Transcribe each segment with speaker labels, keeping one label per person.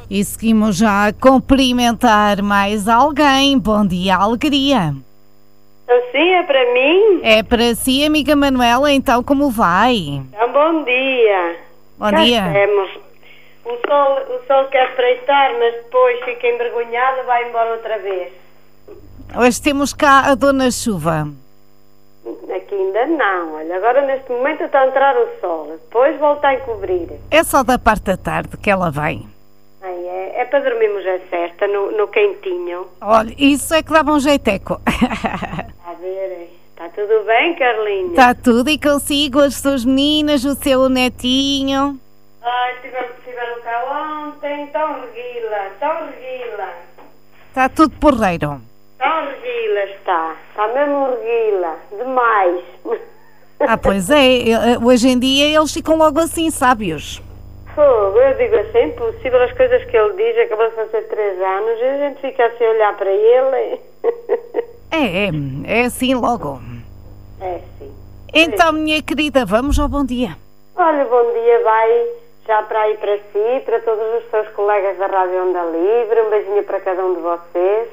Speaker 1: E seguimos já a cumprimentar mais alguém. Bom dia, alegria.
Speaker 2: Assim é para mim?
Speaker 1: É para si, amiga Manuela, então como vai?
Speaker 2: Então, bom dia.
Speaker 1: Bom
Speaker 2: Cá
Speaker 1: dia.
Speaker 2: estamos. O sol quer espreitar, mas depois fica envergonhado e vai embora outra vez.
Speaker 1: Hoje temos cá a Dona Chuva.
Speaker 2: Aqui ainda não. Olha, agora neste momento está a entrar o sol. Depois volta a encobrir.
Speaker 1: É só da parte da tarde que ela vem.
Speaker 2: É para dormirmos a cesta no quentinho.
Speaker 1: Olha, isso é que dava um jeiteco.
Speaker 2: A ver, está tudo bem, Carlinhos?
Speaker 1: Está tudo e consigo, as suas meninas, o seu netinho.
Speaker 2: Ai, estiveram cá ontem, tão reguila.
Speaker 1: Está tudo porreiro.
Speaker 2: Tão reguila está mesmo reguila, demais.
Speaker 1: Ah, pois é, hoje em dia eles ficam logo assim, sábios.
Speaker 2: Fogo, eu digo assim, é impossível as coisas que ele diz, acabou de fazer 3 anos, e a gente fica assim a olhar para ele.
Speaker 1: É assim logo.
Speaker 2: É sim.
Speaker 1: Então, minha querida, vamos ao bom dia.
Speaker 2: Olha, bom dia, vai já para aí para si, para todos os seus colegas da Rádio Onda Livre, um beijinho para cada um de vocês.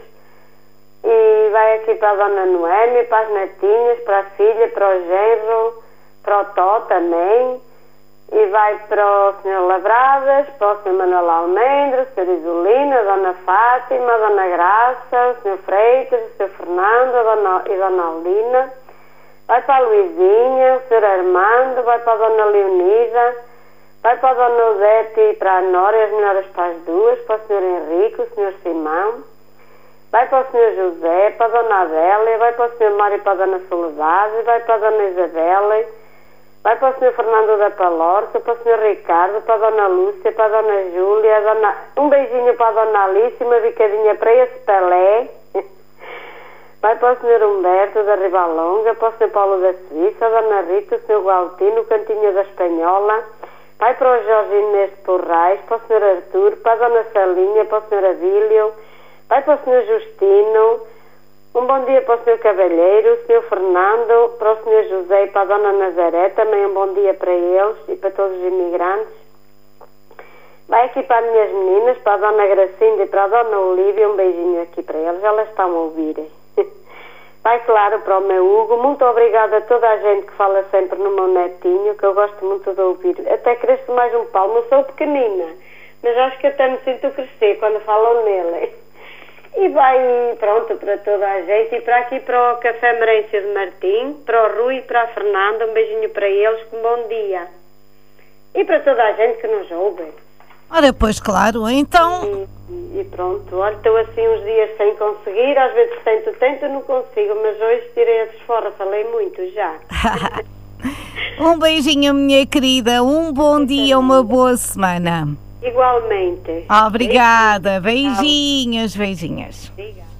Speaker 2: E vai aqui para a Dona Noémia, para as netinhas, para a filha, para o genro, para o Tó também. E vai para o Sr. Labradas, para o Sr. Manuel Almendra, o Sr. Isolina, a Dona Fátima, a Dona Graça, o Sr. Freitas, o Sr. Fernando e a Dona Aldina. Vai para a Luizinha, o Sr. Armando, vai para a Dona Leonida, vai para a Dona Odete e para a Nora, e as melhoras para as duas, para o Sr. Henrique, o Sr. Simão. Vai para o Sr. José, para a Dona Adélia, vai para o Sr. Mário e para a Dona Soledade, vai para a Dona Isabela, vai para o Sr. Fernando da Palorça, para o Sr. Ricardo, para a Dona Lúcia, para a Dona Júlia, um beijinho para a Dona Alice, uma bicadinha para esse Pelé. Vai para o Sr. Humberto da Ribalonga, para o Sr. Paulo da Suíça, a Dona Rita, o Sr. Gualtino, o Cantinho da Espanhola. Vai para o Jorge Inês de Porrais, para o Sr. Artur, para a Dona Salinha, para o Sr. Adílio. Vai para o Sr. Justino, um bom dia para o Sr. Cavalheiro, o Sr. Fernando, para o Sr. José e para a Dona Nazaré, também um bom dia para eles e para todos os imigrantes. Vai aqui para as minhas meninas, para a Dona Gracinda e para a Dona Olívia, um beijinho aqui para eles, elas estão a ouvir. Vai, claro, para o meu Hugo, muito obrigada a toda a gente que fala sempre no meu netinho, que eu gosto muito de ouvir, até cresço mais um palmo, eu sou pequenina, mas acho que até me sinto crescer quando falam nele. E vai, pronto, para toda a gente. E para aqui, para o Café Merência de Martim, para o Rui e para a Fernanda, um beijinho para eles, com bom dia. E para toda a gente que nos ouve.
Speaker 1: Ora, pois claro, então...
Speaker 2: E pronto, olha, estou assim uns dias sem conseguir, às vezes tento, não consigo, mas hoje tirei a desforra, falei muito já.
Speaker 1: Um beijinho, minha querida, um bom dia, uma boa semana.
Speaker 2: Igualmente.
Speaker 1: Obrigada, beijinhos.
Speaker 2: Obrigada.